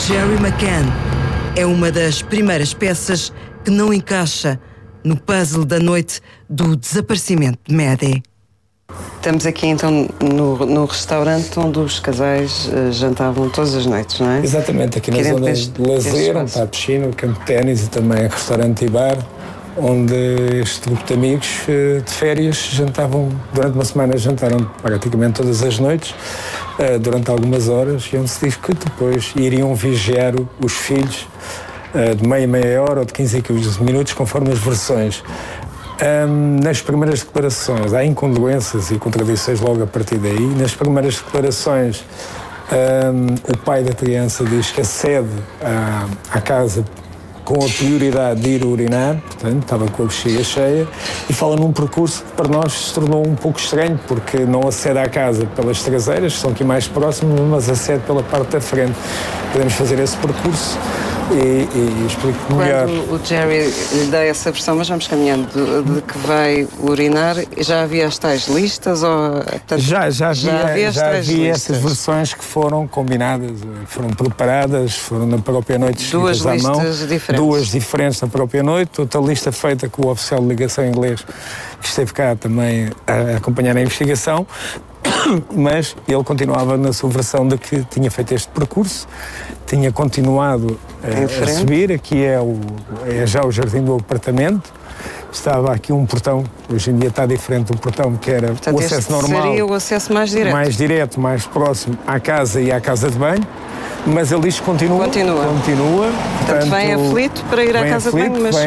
Jerry McCann é uma das primeiras peças que não encaixa no puzzle da noite do desaparecimento de Maddie. Estamos aqui então no restaurante onde os casais jantavam todas as noites, não é? Exatamente, aqui na zona de lazer, onde está a piscina, o campo de ténis e também restaurante e bar, onde este grupo de amigos de férias jantavam, durante uma semana jantaram praticamente todas as noites, durante algumas horas, e onde se diz que depois iriam vigiar os filhos de meia hora ou de 15 a 15 minutos, conforme as versões. Nas primeiras declarações, há incongruências e contradições logo a partir daí. Nas primeiras declarações, o pai da criança diz que acede à casa com a prioridade de ir urinar, portanto, estava com a bexiga cheia, e fala num percurso que para nós se tornou um pouco estranho, porque não acede à casa pelas traseiras, que são aqui mais próximas, mas acede pela parte da frente. Podemos fazer esse percurso e explico melhor. Quando o Jerry lhe dá essa versão, mas vamos caminhando, de que vai urinar, já havia as tais listas? Ou, portanto, já havia essas versões que foram combinadas, foram preparadas, foram na própria noite escritas à mão. Duas diferentes na própria noite, outra lista feita com o oficial de ligação inglês, que esteve cá também a acompanhar a investigação. Mas ele continuava na sua versão de que tinha feito este percurso, tinha continuado a subir. Aqui é já o jardim do apartamento. Estava aqui um portão, hoje em dia está diferente do portão que era. Portanto, o acesso normal. Seria o acesso mais direto. Mais direto, mais próximo à casa e à casa de banho. Mas ele diz que continua. Portanto, vem aflito para ir à casa de banho, mas